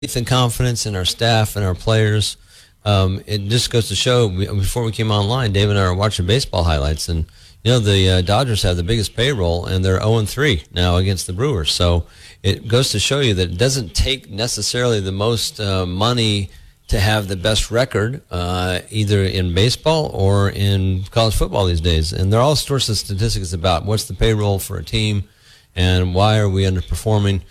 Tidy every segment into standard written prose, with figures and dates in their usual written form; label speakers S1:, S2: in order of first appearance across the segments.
S1: faith and confidence in our staff and our players. It just goes to show, before we came online, Dave and I were watching baseball highlights, and the Dodgers have the biggest payroll, and they're 0-3 now against the Brewers. So it goes to show you that it doesn't take necessarily the most money to have the best record, either in baseball or in college football these days. And there are all sorts of statistics about what's the payroll for a team and why are we underperforming.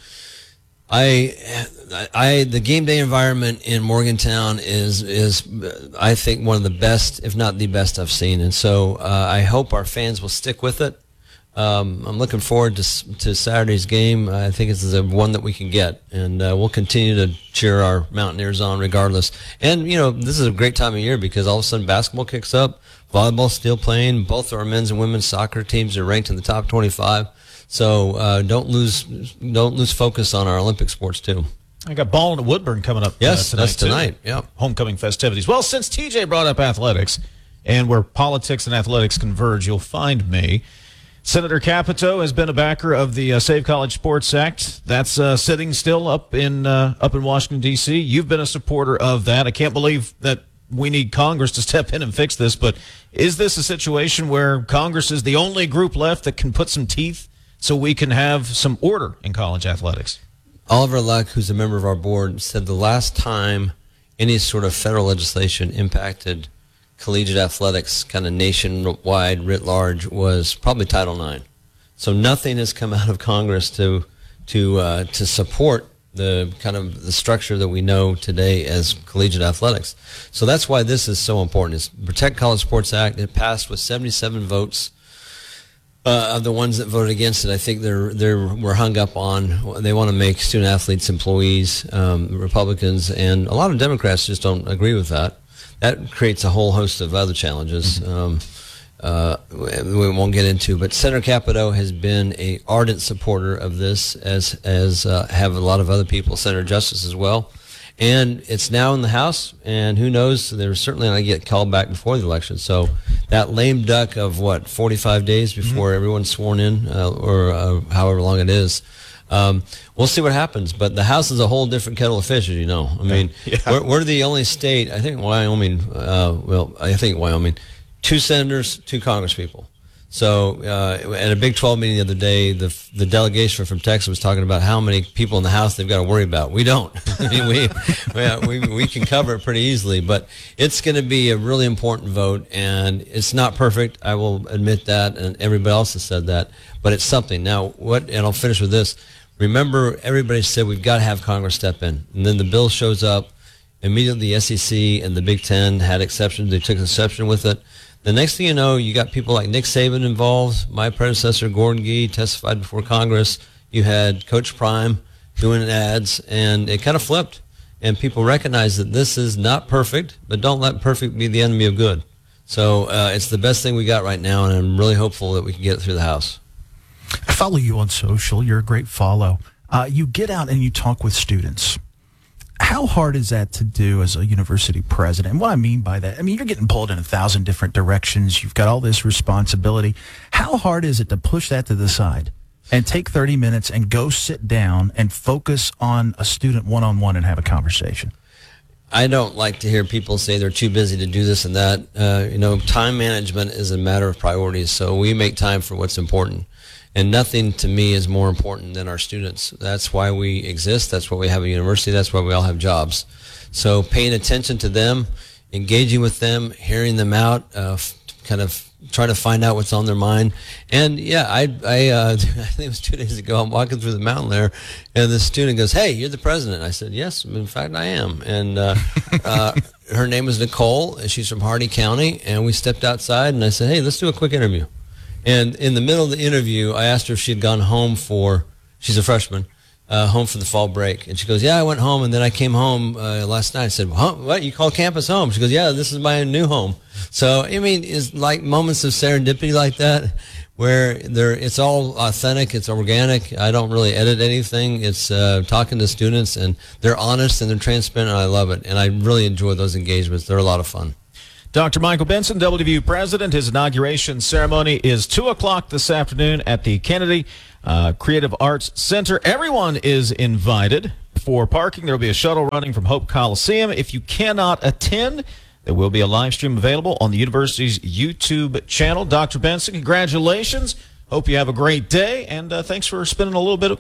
S1: The game day environment in Morgantown is I think one of the best, if not the best, I've seen, and so I hope our fans will stick with it. I'm looking forward to Saturday's game. I think it's the one that we can get, and we'll continue to cheer our Mountaineers on regardless. And this is a great time of year because all of a sudden basketball kicks up, volleyball's still playing. Both our men's and women's soccer teams are ranked in the top 25. So don't lose focus on our Olympic sports too.
S2: I got ball at Woodburn coming up.
S1: Yes,
S2: tonight,
S1: that's tonight. Yeah,
S2: homecoming festivities. Well, since TJ brought up athletics, and where politics and athletics converge, you'll find me. Senator Capito has been a backer of the Save College Sports Act. That's sitting still up in Washington D.C. You've been a supporter of that. I can't believe that we need Congress to step in and fix this. But is this a situation where Congress is the only group left that can put some teeth so we can have some order in college athletics?
S1: Oliver Luck, who's a member of our board, said the last time any sort of federal legislation impacted collegiate athletics kind of nationwide writ large was probably Title IX. So nothing has come out of Congress to support the kind of the structure that we know today as collegiate athletics. So that's why this is so important. It's Protect College Sports Act. It passed with 77 votes. Of the ones that voted against it, I think we're hung up on. They want to make student athletes employees. Republicans and a lot of Democrats just don't agree with that. That creates a whole host of other challenges we won't get into. But Senator Capito has been an ardent supporter of this, as have a lot of other people, Senator Justice as well. And it's now in the House, and who knows, they're certainly going to get called back before the election. So that lame duck of, 45 days before everyone's sworn in, or however long it is, we'll see what happens. But the House is a whole different kettle of fish, as you know. I mean, we're the only state, I think Wyoming, 2 senators, 2 congresspeople. So at a Big 12 meeting the other day, the delegation from Texas was talking about how many people in the House they've got to worry about. We don't. I mean, we can cover it pretty easily, but it's going to be a really important vote, and it's not perfect. I will admit that, and everybody else has said that, but it's something. Now, and I'll finish with this. Remember, everybody said we've got to have Congress step in, and then the bill shows up. Immediately, the SEC and the Big Ten had exceptions. They took exception with it. The next thing you know, you got people like Nick Saban involved. My predecessor, Gordon Gee, testified before Congress. You had Coach Prime doing ads, and it kind of flipped. And people recognize that this is not perfect, but don't let perfect be the enemy of good. So it's the best thing we got right now, and I'm really hopeful that we can get it through the House.
S3: I follow you on social. You're a great follow. You get out and you talk with students. How hard is that to do as a university president? And what I mean by that, you're getting pulled in 1,000 different directions. You've got all this responsibility. How hard is it to push that to the side and take 30 minutes and go sit down and focus on a student one-on-one and have a conversation?
S1: I don't like to hear people say they're too busy to do this and that. Time management is a matter of priorities, so we make time for what's important. And nothing to me is more important than our students. That's why we exist. That's why we have a university. That's why we all have jobs. So paying attention to them, engaging with them, hearing them out, kind of trying to find out what's on their mind. And I think it was 2 days ago, I'm walking through the mountain there, and this student goes, "Hey, you're the president." I said, "Yes, in fact, I am." And her name is Nicole, and she's from Hardy County. And we stepped outside, and I said, "Hey, let's do a quick interview." And in the middle of the interview, I asked her if she had gone home she's a freshman, home for the fall break. And she goes, "Yeah, I went home, and then I came home last night." I said, "What, you call campus home?" She goes, "Yeah, this is my new home." So, it's like moments of serendipity like that, where it's all authentic, it's organic. I don't really edit anything. It's talking to students, and they're honest and they're transparent, and I love it. And I really enjoy those engagements. They're a lot of fun.
S2: Dr. Michael Benson, WVU president. His inauguration ceremony is 2 o'clock this afternoon at the Kennedy Creative Arts Center. Everyone is invited. For parking, there will be a shuttle running from Hope Coliseum. If you cannot attend, there will be a live stream available on the university's YouTube channel. Dr. Benson, congratulations. Hope you have a great day, and thanks for spending a little bit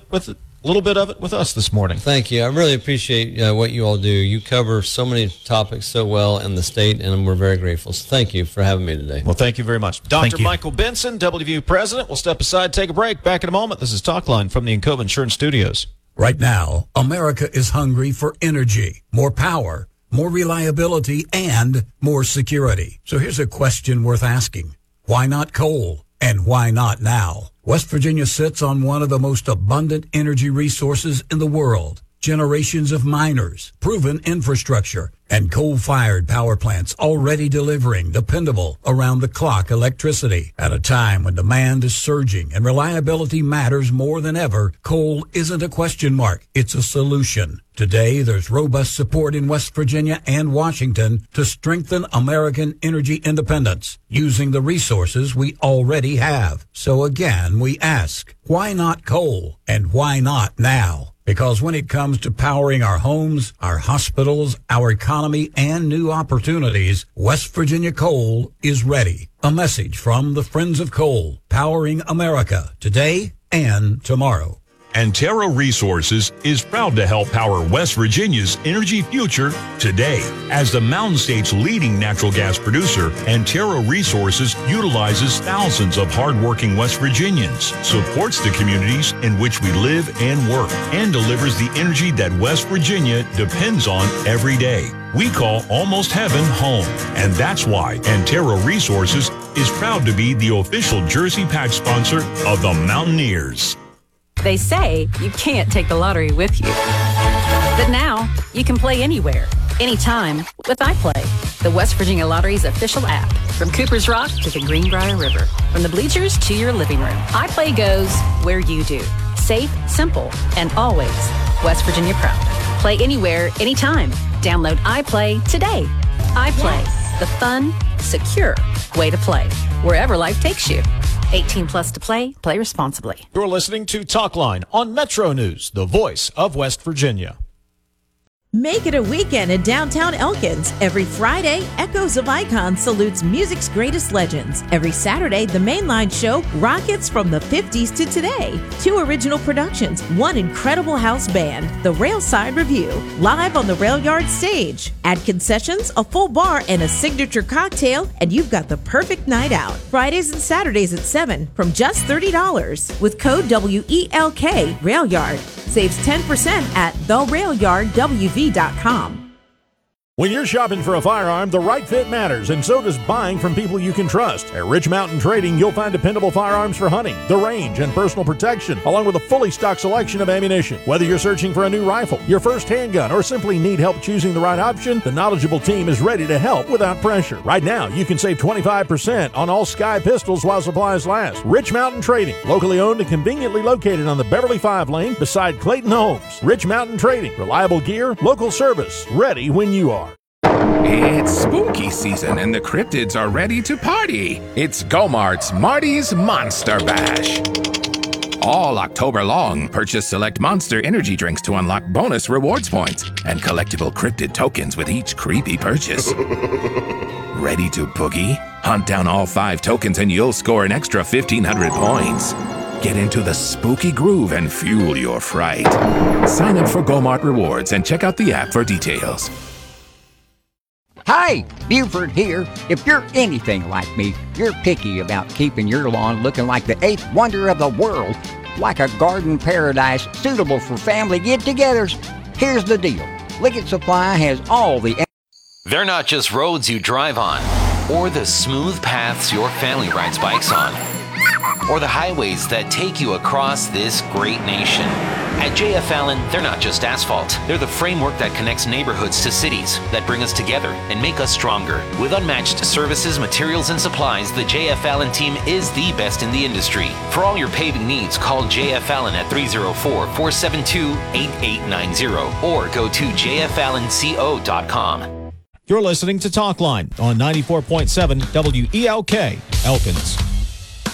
S2: of it with us this morning.
S1: Thank you. I really appreciate what you all do. You cover so many topics so well in the state, and we're very grateful. So thank you for having me today.
S2: Well, thank you very much. Dr. Michael Benson, WVU president. We'll step aside, take a break. Back in a moment. This is Talkline from the Encova Insurance Studios.
S4: Right now, America is hungry for energy, more power, more reliability, and more security. So here's a question worth asking. Why not coal? And why not now? West Virginia sits on one of the most abundant energy resources in the world. Generations of miners, proven infrastructure, and coal-fired power plants already delivering dependable, around-the-clock electricity. At a time when demand is surging and reliability matters more than ever, coal isn't a question mark, it's a solution. Today, there's robust support in West Virginia and Washington to strengthen American energy independence using the resources we already have. So again, we ask, why not coal? And why not now? Because when it comes to powering our homes, our hospitals, our economy, and new opportunities, West Virginia Coal is ready. A message from the Friends of Coal, powering America today and tomorrow.
S5: Antero Resources is proud to help power West Virginia's energy future today. As the Mountain State's leading natural gas producer, Antero Resources utilizes thousands of hardworking West Virginians, supports the communities in which we live and work, and delivers the energy that West Virginia depends on every day. We call almost heaven home, and that's why Antero Resources is proud to be the official jersey patch sponsor of the Mountaineers.
S6: They say you can't take the lottery with you. But now, you can play anywhere, anytime with iPlay, the West Virginia Lottery's official app. From Cooper's Rock to the Greenbrier River, from the bleachers to your living room, iPlay goes where you do. Safe, simple, and always West Virginia proud. Play anywhere, anytime. Download iPlay today. iPlay, the fun, secure way to play, wherever life takes you. 18 plus to play. Play responsibly.
S2: You're listening to Talkline on Metro News, the voice of West Virginia.
S7: Make it a weekend in downtown Elkins. Every Friday, Echoes of Icon salutes music's greatest legends. Every Saturday, the Mainline show rockets from the 50s to today. 2 original productions, 1 incredible house band, the Railside Review, live on the Rail Yard stage. Add concessions, a full bar, and a signature cocktail, and you've got the perfect night out. Fridays and Saturdays at 7 from just $30. With code WELK, Rail Yard. Saves 10% at therailyardwv.com.
S8: When you're shopping for a firearm, the right fit matters, and so does buying from people you can trust. At Rich Mountain Trading, you'll find dependable firearms for hunting, the range, and personal protection, along with a fully stocked selection of ammunition. Whether you're searching for a new rifle, your first handgun, or simply need help choosing the right option, the knowledgeable team is ready to help without pressure. Right now, you can save 25% on all Sky pistols while supplies last. Rich Mountain Trading, locally owned and conveniently located on the Beverly 5 lane beside Clayton Homes. Rich Mountain Trading, reliable gear, local service, ready when you are.
S9: It's spooky season and the cryptids are ready to party. It's Go-Mart's Marty's Monster Bash. All October long, purchase select Monster energy drinks to unlock bonus rewards points and collectible cryptid tokens with each creepy purchase. Ready to boogie? Hunt down all 5 tokens and you'll score an extra 1,500 points. Get into the spooky groove and fuel your fright. Sign up for Go-Mart Rewards and check out the app for details.
S10: Hi, Buford here. If you're anything like me, you're picky about keeping your lawn looking like the 8th wonder of the world, like a garden paradise suitable for family get-togethers. Here's the deal. Liggett Supply has all the...
S11: They're not just roads you drive on, or the smooth paths your family rides bikes on, or the highways that take you across this great nation. At J.F. Allen, they're not just asphalt. They're the framework that connects neighborhoods to cities, that bring us together and make us stronger. With unmatched services, materials, and supplies, the J.F. Allen team is the best in the industry. For all your paving needs, call J.F. Allen at 304-472-8890 or go to jfallenco.com.
S2: You're listening to Talkline on 94.7 WELK, Elkins.